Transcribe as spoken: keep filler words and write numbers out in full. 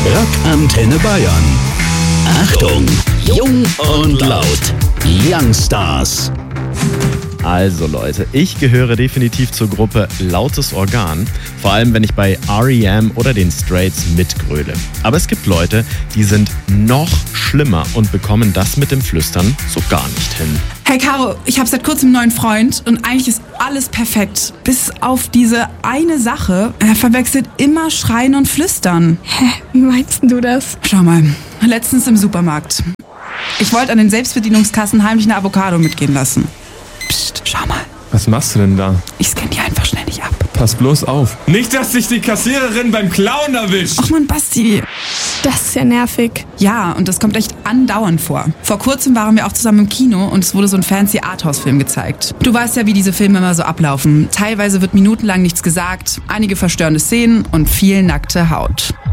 Rock Antenne Bayern. Achtung, jung und laut. Youngstars. Also Leute, ich gehöre definitiv zur Gruppe Lautes Organ, vor allem wenn ich bei R E M oder den Straits mitgröle. Aber es gibt Leute, die sind noch schlimmer und bekommen das mit dem Flüstern so gar nicht hin. Hey Caro, ich habe seit kurzem einen neuen Freund und eigentlich ist alles perfekt. Bis auf diese eine Sache, er verwechselt immer Schreien und Flüstern. Hä, wie meinst du das? Schau mal, letztens im Supermarkt. Ich wollte an den Selbstbedienungskassen heimlich eine Avocado mitgehen lassen. Psst, schau mal. Was machst du denn da? Ich scanne die einfach schnell nicht ab. Pass bloß auf. Nicht, dass sich die Kassiererin beim Klauen erwischt. Ach man, Basti. Das ist ja nervig. Ja, und das kommt echt andauernd vor. Vor kurzem waren wir auch zusammen im Kino und es wurde so ein fancy Arthouse-Film gezeigt. Du weißt ja, wie diese Filme immer so ablaufen. Teilweise wird minutenlang nichts gesagt, einige verstörende Szenen und viel nackte Haut.